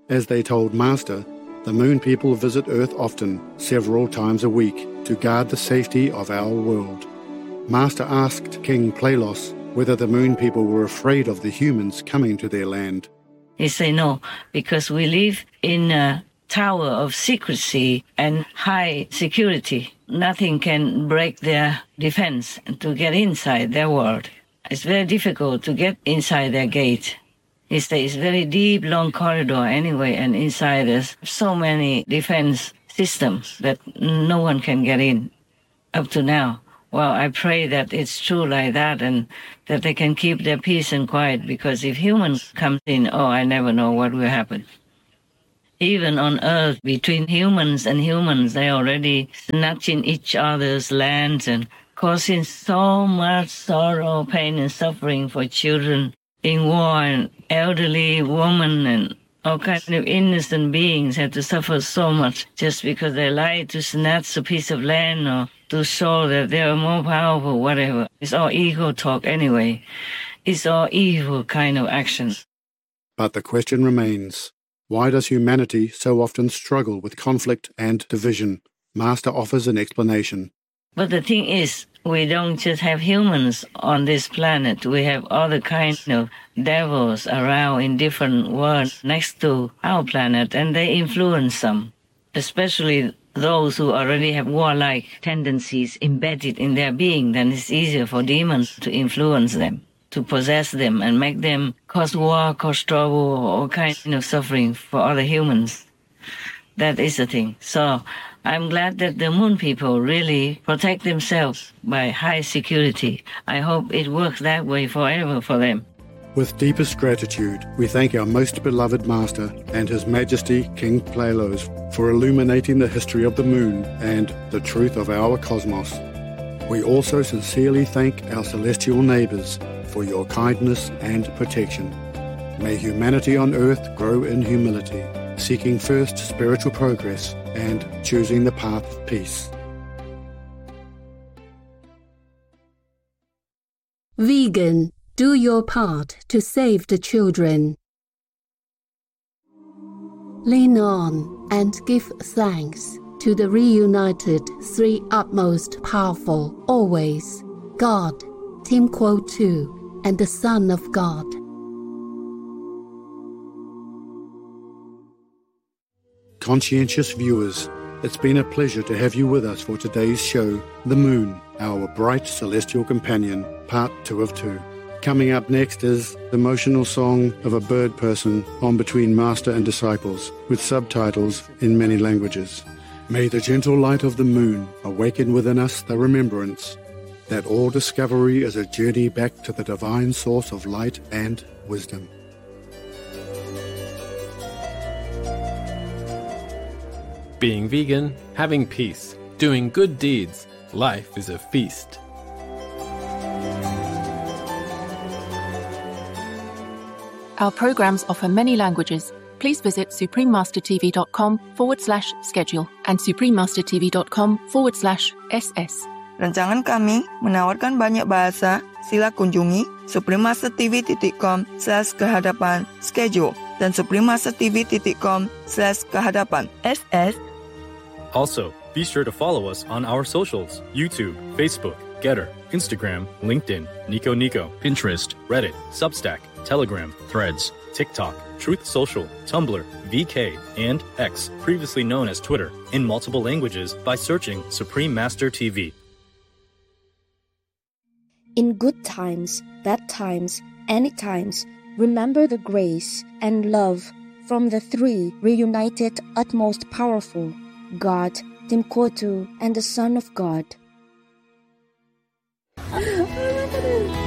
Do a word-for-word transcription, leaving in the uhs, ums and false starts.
As they told Master, the Moon people visit Earth often, several times a week, to guard the safety of our world. Master asked King Plalos whether the Moon people were afraid of the humans coming to their land. He said no, because we live in a tower of secrecy and high security. Nothing can break their defense to get inside their world. It's very difficult to get inside their gate. He said it's very deep, long corridor anyway, and inside there's so many defense systems that no one can get in up to now. Well, I pray that it's true like that and that they can keep their peace and quiet, because if humans come in, oh, I never know what will happen. Even on Earth, between humans and humans, they're already snatching each other's lands and causing so much sorrow, pain, and suffering for children in war, and elderly women and all kinds of innocent beings have to suffer so much just because they like to snatch a piece of land or to show that they are more powerful, whatever. It's all ego talk anyway. It's all evil kind of actions. But the question remains, why does humanity so often struggle with conflict and division? Master offers an explanation. But the thing is, we don't just have humans on this planet. We have other kinds of devils around in different worlds next to our planet, and they influence them, especially those who already have warlike tendencies embedded in their being. Then it's easier for demons to influence them, to possess them and make them cause war, cause trouble, all kinds of suffering for other humans. That is the thing. So I'm glad that the Moon people really protect themselves by high security. I hope it works that way forever for them. With deepest gratitude, we thank our most beloved Master and His Majesty King Plalos for illuminating the history of the Moon and the truth of our cosmos. We also sincerely thank our celestial neighbours for your kindness and protection. May humanity on Earth grow in humility, seeking first spiritual progress and choosing the path of peace. Vegan, do your part to save the children. Lean on and give thanks to the reunited three utmost powerful always, God, Tim Quo two, and the Son of God. Conscientious viewers, it's been a pleasure to have you with us for today's show, The Moon, Our Bright Celestial Companion, Part two of two. Coming up next is the emotional song of a bird person on Between Master and Disciples, with subtitles in many languages. May the gentle light of the moon awaken within us the remembrance that all discovery is a journey back to the divine source of light and wisdom. Being vegan, having peace, doing good deeds, life is a feast. Our programs offer many languages. Please visit suprememastertv.com forward slash schedule and suprememastertv.com forward slash ss. Rancangan kami menawarkan banyak bahasa. Sila kunjungi suprememastertv.com slash kehadapan schedule dan suprememastertv.com slash kehadapan ss. Also, be sure to follow us on our socials: YouTube, Facebook, Getter, Instagram, LinkedIn, Nico Nico, Pinterest, Reddit, Substack, Telegram, Threads, TikTok, Truth Social, Tumblr, V K, and X, previously known as Twitter, in multiple languages by searching Supreme Master T V. In good times, bad times, any times, remember the grace and love from the three reunited utmost powerful, God, Tim Quo two, and the Son of God.